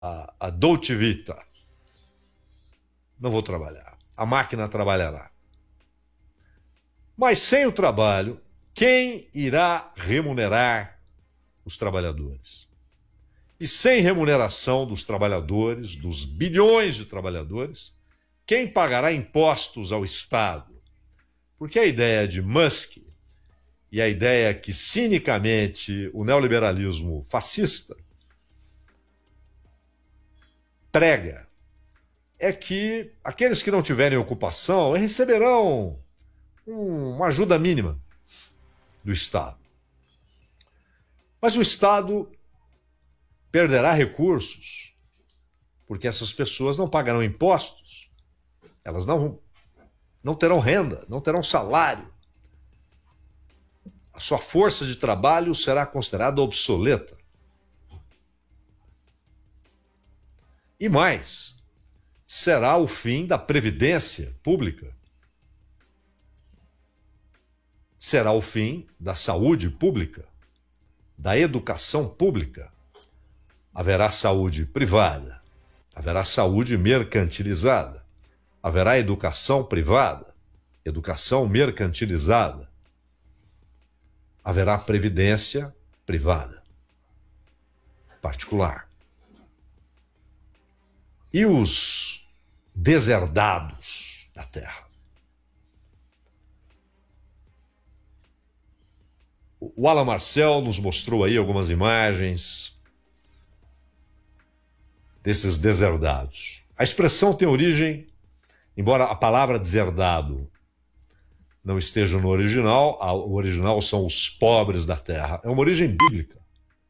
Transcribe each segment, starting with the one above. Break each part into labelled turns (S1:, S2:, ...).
S1: a Dolce Vita. Não vou trabalhar. A máquina trabalhará. Mas sem o trabalho, quem irá remunerar os trabalhadores? E sem remuneração dos trabalhadores, dos bilhões de trabalhadores, quem pagará impostos ao Estado? Porque a ideia de Musk e a ideia que cinicamente o neoliberalismo fascista prega é que aqueles que não tiverem ocupação receberão uma ajuda mínima do Estado. Mas o Estado perderá recursos porque essas pessoas não pagarão impostos, elas não terão renda, não terão salário. A sua força de trabalho será considerada obsoleta. E mais, será o fim da previdência pública. Será o fim da saúde pública, da educação pública. Haverá saúde privada, haverá saúde mercantilizada, haverá educação privada, educação mercantilizada, haverá previdência privada, particular. E os deserdados da terra? O Alan Marcel nos mostrou aí algumas imagens desses deserdados. A expressão tem origem, embora a palavra deserdado não esteja no original, o original são os pobres da terra. É uma origem bíblica.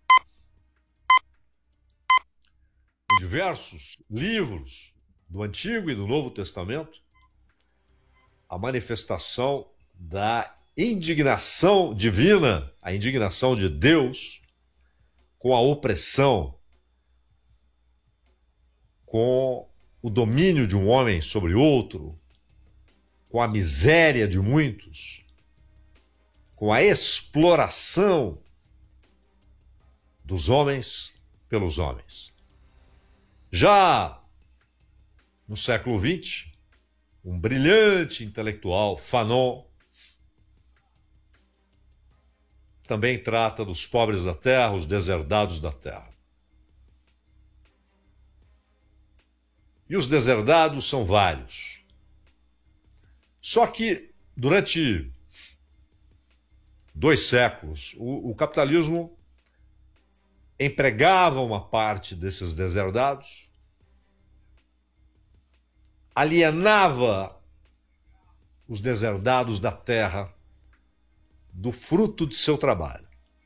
S1: Em diversos livros do Antigo e do Novo Testamento, a manifestação da indignação divina, a indignação de Deus com a opressão, com o domínio de um homem sobre outro, com a miséria de muitos, com a exploração dos homens pelos homens. Já no século XX, um brilhante intelectual, Fanon, também trata dos pobres da terra, os deserdados da terra. E os deserdados são vários. Só que durante 2 séculos, o capitalismo empregava uma parte desses deserdados, alienava os deserdados da terra do fruto de seu trabalho.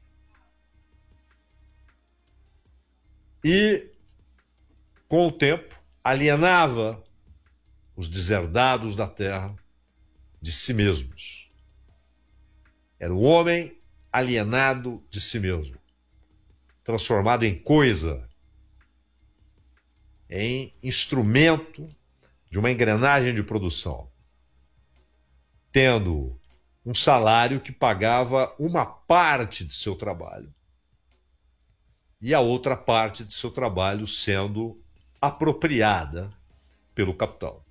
S1: E, com o tempo, alienava os deserdados da terra de si mesmos. Era o homem alienado de si mesmo, transformado em coisa, em instrumento de uma engrenagem de produção, tendo um salário que pagava uma parte de seu trabalho e a outra parte de seu trabalho sendo apropriada pelo capital.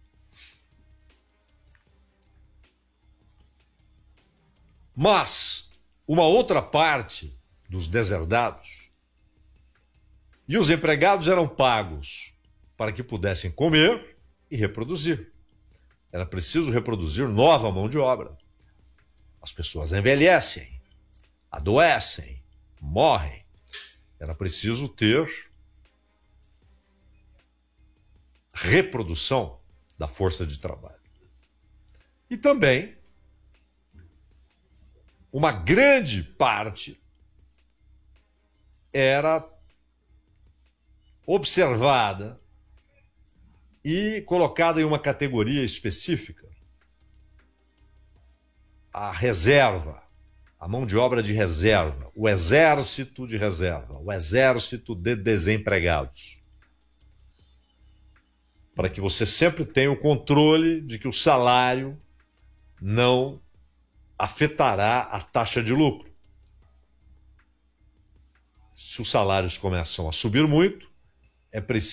S1: Mas uma outra parte dos deserdados e os empregados eram pagos para que pudessem comer e reproduzir. Era preciso reproduzir nova mão de obra. As pessoas envelhecem, adoecem, morrem. Era preciso ter reprodução da força de trabalho. E também uma grande parte era observada e colocada em uma categoria específica. A reserva, a mão de obra de reserva, o exército de reserva, o exército de desempregados. Para que você sempre tenha o controle de que o salário não afetará a taxa de lucro. Se os salários começam a subir muito, é preciso